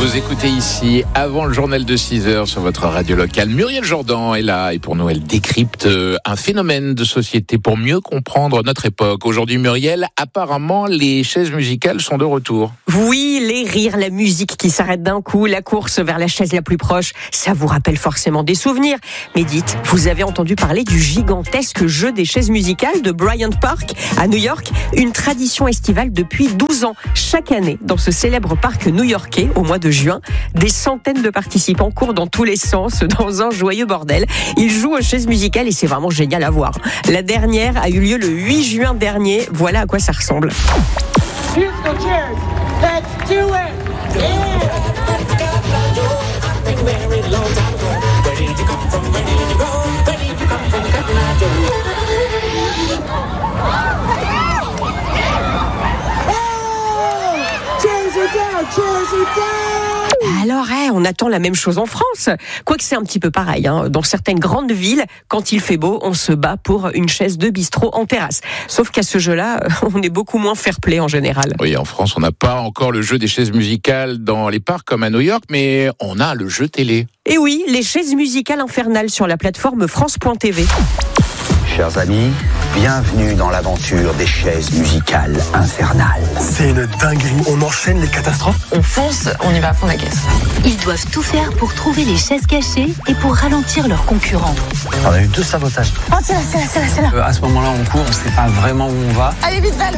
Vous écoutez ici, avant le journal de 6h sur votre radio locale. Muriel Jourdan est là et pour nous, elle décrypte un phénomène de société pour mieux comprendre notre époque. Aujourd'hui, Muriel, apparemment, les chaises musicales sont de retour. Oui, les rires, la musique qui s'arrête d'un coup, la course vers la chaise la plus proche, ça vous rappelle forcément des souvenirs. Mais dites, vous avez entendu parler du gigantesque jeu des chaises musicales de Bryant Park à New York, une tradition estivale depuis 12 ans. Chaque année, dans ce célèbre parc new-yorkais, au mois de juin, des centaines de participants courent dans tous les sens dans un joyeux bordel. Ils jouent aux chaises musicales et c'est vraiment génial à voir. La dernière a eu lieu le 8 juin dernier. Voilà à quoi ça ressemble. Musical chairs, let's do it! Yeah! Alors, on attend la même chose en France. Quoique c'est un petit peu pareil. Dans certaines grandes villes, quand il fait beau, on se bat pour une chaise de bistrot en terrasse. Sauf qu'à ce jeu-là, on est beaucoup moins fair-play en général. Oui, en France, on n'a pas encore le jeu des chaises musicales dans les parcs comme à New York, mais on a le jeu télé. Et oui, les chaises musicales infernales sur la plateforme France.tv. Chers amis, bienvenue dans l'aventure des chaises musicales infernales. C'est une dinguerie, on enchaîne les catastrophes. On fonce, on y va à fond la caisse. Ils doivent tout faire pour trouver les chaises cachées et pour ralentir leurs concurrents. On a eu 2 sabotages. Oh, c'est là. À ce moment-là, on court, on sait pas vraiment où on va. Allez, vite, Val.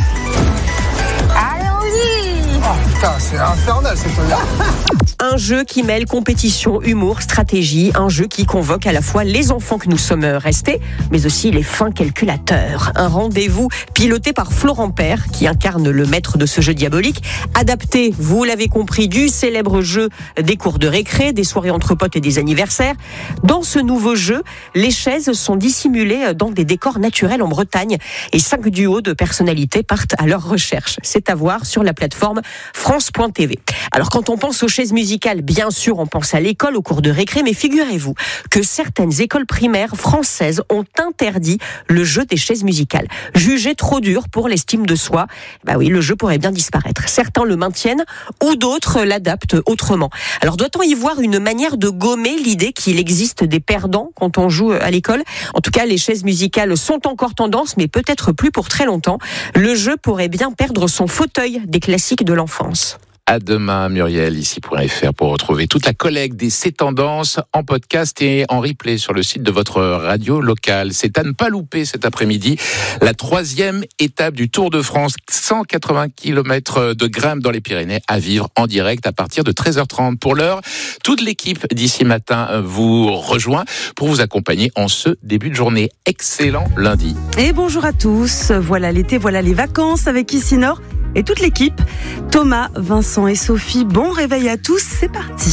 Allons-y. Oh putain, c'est infernal ce truc-là. Un jeu qui mêle compétition, humour, stratégie, un jeu qui convoque à la fois les enfants que nous sommes restés, mais aussi les fins calculateurs. Un rendez-vous piloté par Florent Père, qui incarne le maître de ce jeu diabolique, adapté, vous l'avez compris, du célèbre jeu des cours de récré, des soirées entre potes et des anniversaires. Dans ce nouveau jeu, les chaises sont dissimulées dans des décors naturels en Bretagne et 5 duos de personnalités partent à leur recherche. C'est à voir sur la plateforme France.tv. Alors quand on pense aux chaises musicales, bien sûr, on pense à l'école, aux cours de récré, mais figurez-vous que certaines écoles primaires françaises ont interdit le jeu des chaises musicales. Jugé trop dur pour l'estime de soi, oui, le jeu pourrait bien disparaître. Certains le maintiennent ou d'autres l'adaptent autrement. Alors doit-on y voir une manière de gommer l'idée qu'il existe des perdants quand on joue à l'école ? En tout cas, les chaises musicales sont encore tendance, mais peut-être plus pour très longtemps. Le jeu pourrait bien perdre son fauteuil des classiques de l'enfance. À demain, Muriel, ici.fr pour retrouver toute la collecte des C'est Tendances en podcast et en replay sur le site de votre radio locale. C'est à ne pas louper cet après-midi, la 3e étape du Tour de France, 180 km de grimpe dans les Pyrénées à vivre en direct à partir de 13h30. Pour l'heure, toute l'équipe d'ici matin vous rejoint pour vous accompagner en ce début de journée. Excellent lundi. Et bonjour à tous, voilà l'été, voilà les vacances avec Ici Nord et toute l'équipe. Thomas, Vincent et Sophie, bon réveil à tous, c'est parti.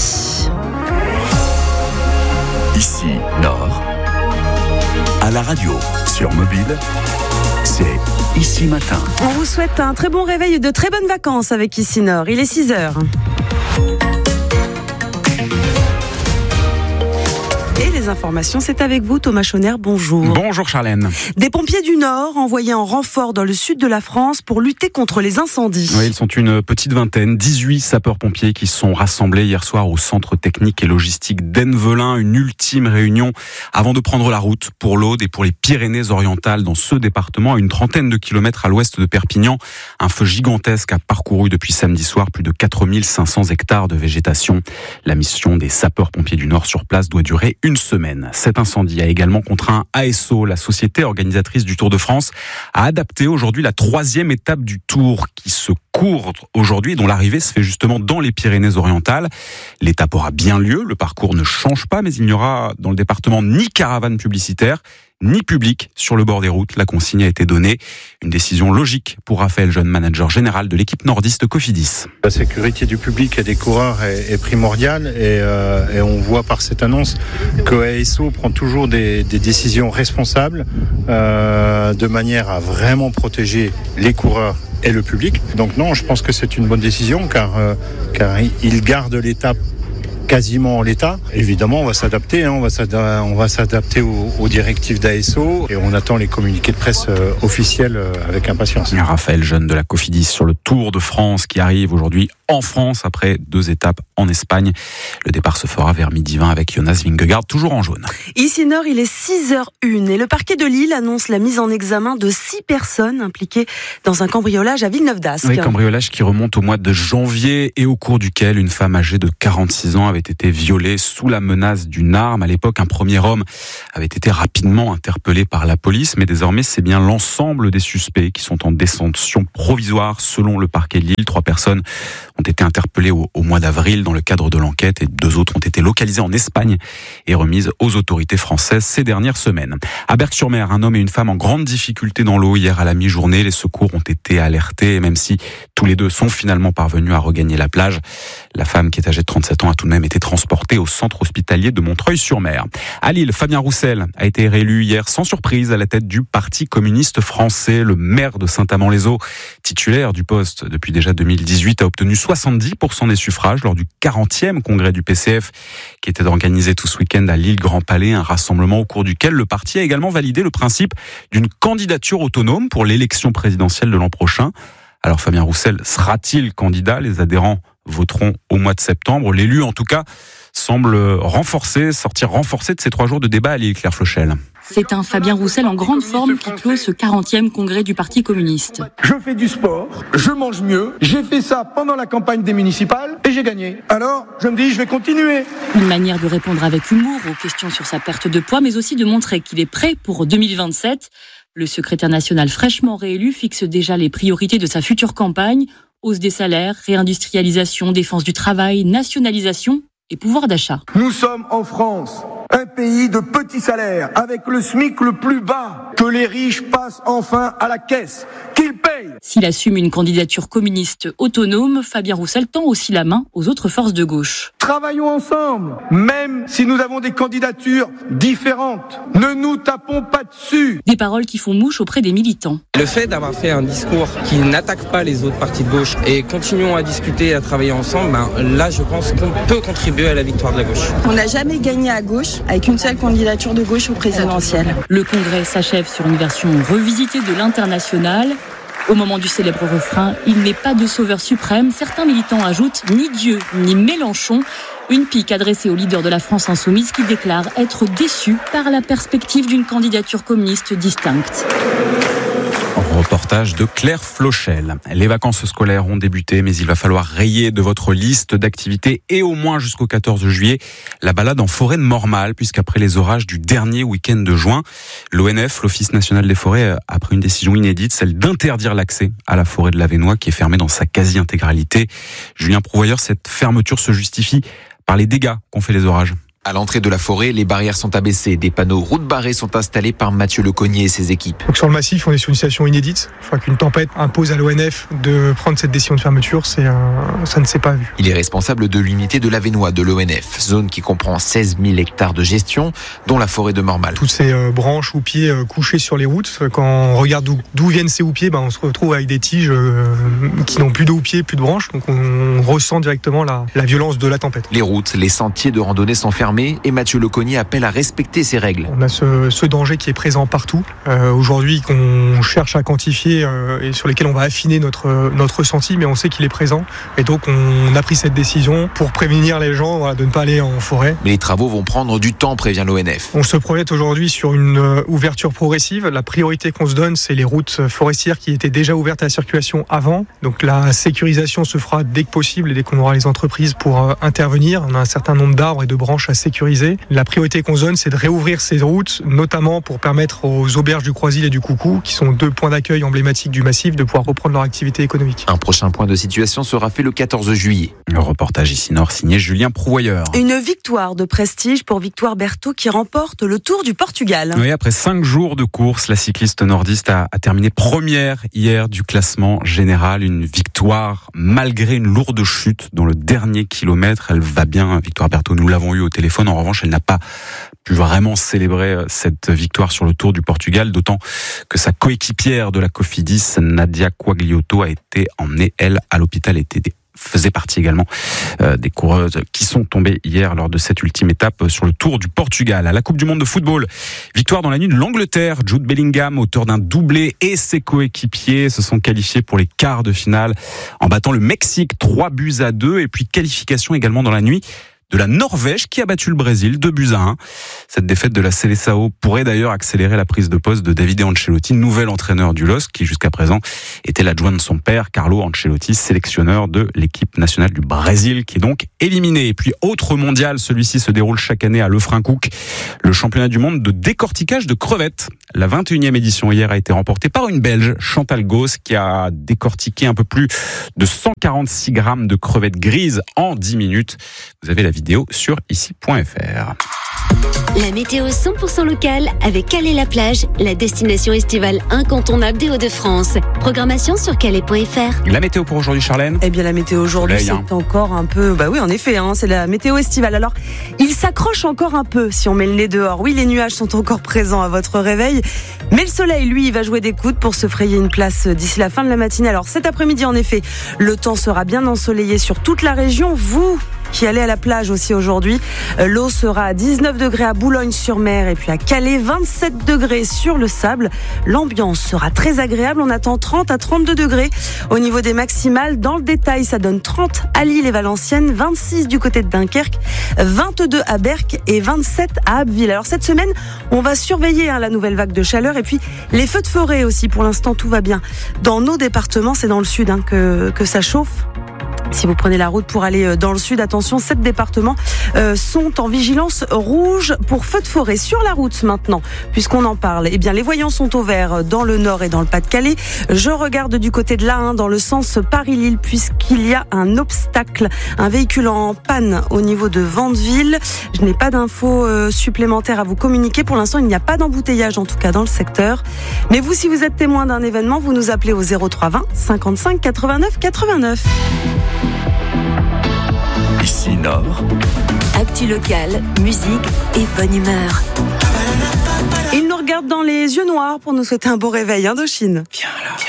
Ici Nord, à la radio, sur mobile, c'est Ici Matin. On vous souhaite un très bon réveil et de très bonnes vacances avec Ici Nord. Il est 6h. Et les informations, c'est avec vous, Thomas Chonner, bonjour. Bonjour Charlène. Des pompiers du Nord envoyés en renfort dans le sud de la France pour lutter contre les incendies. Oui, ils sont une petite vingtaine, 18 sapeurs-pompiers qui se sont rassemblés hier soir au centre technique et logistique d'Envelin. Une ultime réunion avant de prendre la route pour l'Aude et pour les Pyrénées-Orientales dans ce département, à une trentaine de kilomètres à l'ouest de Perpignan. Un feu gigantesque a parcouru depuis samedi soir plus de 4500 hectares de végétation. La mission des sapeurs-pompiers du Nord sur place doit durer une semaine. Cet incendie a également contraint ASO, la société organisatrice du Tour de France, à adapter aujourd'hui la 3e étape du Tour qui se court aujourd'hui, dont l'arrivée se fait justement dans les Pyrénées-Orientales. L'étape aura bien lieu, le parcours ne change pas, mais il n'y aura dans le département ni caravane publicitaire, ni public sur le bord des routes. La consigne a été donnée. Une décision logique pour Raphaël Jeune, manager général de l'équipe nordiste Cofidis. La sécurité du public et des coureurs est primordiale et on voit par cette annonce que ASO prend toujours des décisions responsables de manière à vraiment protéger les coureurs et le public. Donc non, je pense que c'est une bonne décision car il garde l'étape quasiment en l'état. Évidemment, on va s'adapter, on va s'adapter aux directives d'ASO et on attend les communiqués de presse officiels avec impatience. Raphaël Jeune de la Cofidis sur le Tour de France qui arrive aujourd'hui en France après 2 étapes en Espagne. Le départ se fera vers 12h20 avec Jonas Vingegaard, toujours en jaune. Ici Nord, il est 6h01 et le parquet de Lille annonce la mise en examen de 6 personnes impliquées dans un cambriolage à Villeneuve-d'Ascq. Oui, cambriolage qui remonte au mois de janvier et au cours duquel une femme âgée de 46 ans avait été violée sous la menace d'une arme. À l'époque, un premier homme avait été rapidement interpellé par la police, mais désormais, c'est bien l'ensemble des suspects qui sont en détention provisoire selon le parquet de Lille. 3 personnes ont été interpellées au mois d'avril dans le cadre de l'enquête et 2 autres ont été localisées en Espagne et remises aux autorités françaises ces dernières semaines. À Berck-sur-Mer, un homme et une femme en grande difficulté dans l'eau hier à la mi-journée. Les secours ont été alertés et même si tous les 2 sont finalement parvenus à regagner la plage, la femme qui est âgée de 37 ans a tout de même été transportée au centre hospitalier de Montreuil-sur-Mer. À Lille, Fabien Roussel a été réélu hier sans surprise à la tête du Parti communiste français. Le maire de Saint-Amand-les-Eaux, titulaire du poste depuis déjà 2018, a obtenu 70% des suffrages lors du 40e congrès du PCF qui était organisé tout ce week-end à Lille-Grand-Palais, un rassemblement au cours duquel le parti a également validé le principe d'une candidature autonome pour l'élection présidentielle de l'an prochain. Alors Fabien Roussel sera-t-il candidat ? Les adhérents voteront au mois de septembre. L'élu, en tout cas, semble sortir renforcé de ces 3 jours de débat à Lille, Claire Flochel. C'est un Fabien Roussel en grande forme qui clôt ce 40e congrès du Parti communiste. Je fais du sport, je mange mieux, j'ai fait ça pendant la campagne des municipales et j'ai gagné. Alors, je me dis, je vais continuer. Une manière de répondre avec humour aux questions sur sa perte de poids, mais aussi de montrer qu'il est prêt pour 2027. Le secrétaire national fraîchement réélu fixe déjà les priorités de sa future campagne. Hausse des salaires, réindustrialisation, défense du travail, nationalisation et pouvoir d'achat. Nous sommes en France, un pays de petits salaires, avec le SMIC le plus bas. Que les riches passent enfin à la caisse, qu'ils payent. S'il assume une candidature communiste autonome, Fabien Roussel tend aussi la main aux autres forces de gauche. Travaillons ensemble, même si nous avons des candidatures différentes. Ne nous tapons pas dessus. Des paroles qui font mouche auprès des militants. Le fait d'avoir fait un discours qui n'attaque pas les autres partis de gauche et continuons à discuter et à travailler ensemble, là je pense qu'on peut contribuer à la victoire de la gauche. On n'a jamais gagné à gauche avec une seule candidature de gauche au présidentiel. Le congrès s'achève sur une version revisitée de l'Internationale. Au moment du célèbre refrain, il n'est pas de sauveur suprême. Certains militants ajoutent ni Dieu ni Mélenchon. Une pique adressée au leader de la France insoumise qui déclare être déçu par la perspective d'une candidature communiste distincte. Reportage de Claire Flochel. Les vacances scolaires ont débuté, mais il va falloir rayer de votre liste d'activités et au moins jusqu'au 14 juillet la balade en forêt de Mormal, puisqu'après les orages du dernier week-end de juin, l'ONF, l'Office national des forêts, a pris une décision inédite, celle d'interdire l'accès à la forêt de l'Avesnois, qui est fermée dans sa quasi-intégralité. Julien Prouvoyeur, cette fermeture se justifie par les dégâts qu'ont fait les orages. À l'entrée de la forêt, les barrières sont abaissées. Des panneaux route barrée sont installés par Mathieu Lecognier et ses équipes. Donc sur le massif, on est sur une situation inédite. Enfin, qu'une tempête impose à l'ONF de prendre cette décision de fermeture, ça ne s'est pas vu. Il est responsable de l'unité de l'Avesnois de l'ONF, zone qui comprend 16 000 hectares de gestion, dont la forêt de Mormal. Toutes ces branches ou pieds couchés sur les routes, quand on regarde d'où viennent ces houppiers, on se retrouve avec des tiges qui n'ont plus de houppiers, plus de branches. Donc on ressent directement la violence de la tempête. Les routes, les sentiers de randonnée sont fermés et Mathieu Lecognier appelle à respecter ces règles. On a ce danger qui est présent partout. Aujourd'hui, qu'on cherche à quantifier et sur lesquels on va affiner notre ressenti, mais on sait qu'il est présent. Et donc, on a pris cette décision pour prévenir les gens de ne pas aller en forêt. Mais les travaux vont prendre du temps, prévient l'ONF. On se projette aujourd'hui sur une ouverture progressive. La priorité qu'on se donne, c'est les routes forestières qui étaient déjà ouvertes à la circulation avant. Donc, la sécurisation se fera dès que possible et dès qu'on aura les entreprises pour intervenir. On a un certain nombre d'arbres et de branches à sécuriser. La priorité qu'on se donne, c'est de réouvrir ces routes, notamment pour permettre aux auberges du Croisil et du Coucou, qui sont 2 points d'accueil emblématiques du massif, de pouvoir reprendre leur activité économique. Un prochain point de situation sera fait le 14 juillet. Le reportage ici Nord signé Julien Prouvoyeur. Une victoire de prestige pour Victoire Berthaud qui remporte le Tour du Portugal. Oui, après 5 jours de course, la cycliste nordiste a terminé première hier du classement général. Une victoire malgré une lourde chute dans le dernier kilomètre. Elle va bien, Victoire Berthaud, nous l'avons eu au téléphone. En revanche, elle n'a pas pu vraiment célébrer cette victoire sur le Tour du Portugal, d'autant que sa coéquipière de la Cofidis, Nadia Quagliotto, a été emmenée, elle, à l'hôpital faisait partie également des coureuses qui sont tombées hier lors de cette ultime étape sur le Tour du Portugal. À la Coupe du Monde de football, victoire dans la nuit de l'Angleterre. Jude Bellingham, auteur d'un doublé, et ses coéquipiers se sont qualifiés pour les quarts de finale en battant le Mexique 3-2. Et puis qualification également dans la nuit de la Norvège qui a battu le Brésil 2-1. Cette défaite de la Seleção pourrait d'ailleurs accélérer la prise de poste de Davide Ancelotti, nouvel entraîneur du LOSC, qui jusqu'à présent était l'adjoint de son père, Carlo Ancelotti, sélectionneur de l'équipe nationale du Brésil, qui est donc éliminé. Et puis autre mondial, celui-ci se déroule chaque année à Lefrancouc, le championnat du monde de décortiquage de crevettes. La 21e édition hier a été remportée par une Belge, Chantal Gauss, qui a décortiqué un peu plus de 146 grammes de crevettes grises en 10 minutes. Vous avez la vidéo sur ici.fr. La météo 100% locale avec Calais-la-Plage, la destination estivale incontournable des Hauts-de-France. Programmation sur calais.fr. La météo pour aujourd'hui, Charlène ? Eh bien, la météo aujourd'hui, c'est encore un peu... Bah oui, en effet, c'est la météo estivale. Alors, il s'accroche encore un peu si on met le nez dehors. Oui, les nuages sont encore présents à votre réveil. Mais le soleil, lui, il va jouer des coudes pour se frayer une place d'ici la fin de la matinée. Alors, cet après-midi, en effet, le temps sera bien ensoleillé sur toute la région. Vous qui allez à la plage aussi aujourd'hui, l'eau sera à 19 degrés à Boulogne-sur-Mer et puis à Calais, 27 degrés sur le sable. L'ambiance sera très agréable, on attend 30 à 32 degrés au niveau des maximales. Dans le détail, ça donne 30 à Lille et Valenciennes, 26 du côté de Dunkerque, 22 à Berck et 27 à Abbeville. Alors cette semaine, on va surveiller la nouvelle vague de chaleur et puis les feux de forêt aussi. Pour l'instant, tout va bien. Dans nos départements, c'est dans le sud que ça chauffe. Si vous prenez la route pour aller dans le sud, attention, 7 départements sont en vigilance rouge pour feux de forêt. Sur la route maintenant, puisqu'on en parle, eh bien les voyants sont au vert dans le nord et dans le Pas-de-Calais. Je regarde du côté de l'A1 dans le sens Paris-Lille puisqu'il y a un obstacle, un véhicule en panne au niveau de Vandeville. Je n'ai pas d'infos supplémentaires à vous communiquer. Pour l'instant, il n'y a pas d'embouteillage en tout cas dans le secteur. Mais vous, si vous êtes témoin d'un événement, vous nous appelez au 03 20 55 89 89. Ici Nord. Actu locale, musique et bonne humeur. Il nous regarde dans les yeux noirs pour nous souhaiter un beau réveil, Indochine. Viens là.